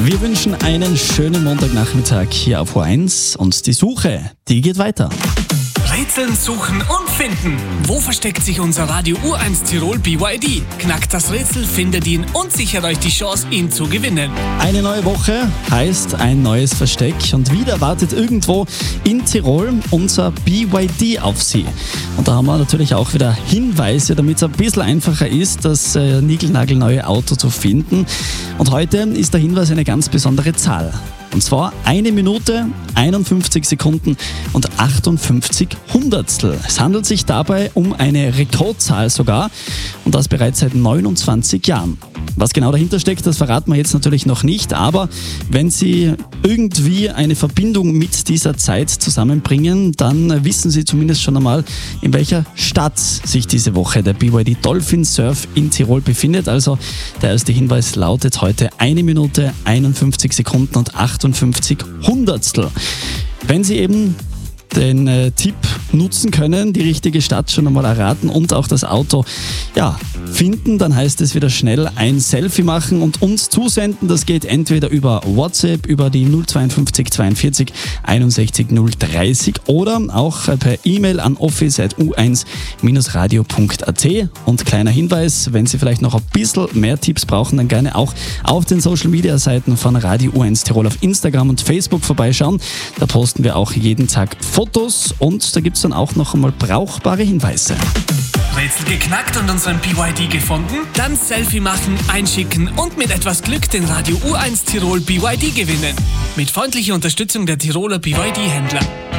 Wir wünschen einen schönen Montagnachmittag hier auf O1 und die Suche, die geht weiter. Rätseln, suchen und finden. Wo versteckt sich unser Radio U1 Tirol BYD? Knackt das Rätsel, findet ihn und sichert euch die Chance, ihn zu gewinnen. Eine neue Woche heißt ein neues Versteck und wieder wartet irgendwo in Tirol unser BYD auf Sie. Und da haben wir natürlich auch wieder Hinweise, damit es ein bisschen einfacher ist, das niegelnagelneue Auto zu finden. Und heute ist der Hinweis eine ganz besondere Zahl. Und zwar 1 Minute, 51 Sekunden und 58 Hundertstel. Es handelt sich dabei um eine Rekordzahl sogar und das bereits seit 29 Jahren. Was genau dahinter steckt, das verraten wir jetzt natürlich noch nicht, aber wenn Sie irgendwie eine Verbindung mit dieser Zeit zusammenbringen, dann wissen Sie zumindest schon einmal, in welcher Stadt sich diese Woche der BYD Dolphin Surf in Tirol befindet. Also der erste Hinweis lautet heute 1 Minute, 51 Sekunden und 58 Hundertstel. Wenn Sie eben den Tipp nutzen können, die richtige Stadt schon einmal erraten und auch das Auto finden, dann heißt es wieder schnell ein Selfie machen und uns zusenden. Das geht entweder über WhatsApp, über die 052 42 61 030 oder auch per E-Mail an office@u1-radio.at. Und kleiner Hinweis, wenn Sie vielleicht noch ein bisschen mehr Tipps brauchen, dann gerne auch auf den Social-Media-Seiten von Radio U1 Tirol auf Instagram und Facebook vorbeischauen. Da posten wir auch jeden Tag Fotos und da gibt es dann auch noch einmal brauchbare Hinweise. Rätsel geknackt und unseren BYD gefunden? Dann Selfie machen, einschicken und mit etwas Glück den Radio U1 Tirol BYD gewinnen. Mit freundlicher Unterstützung der Tiroler BYD-Händler.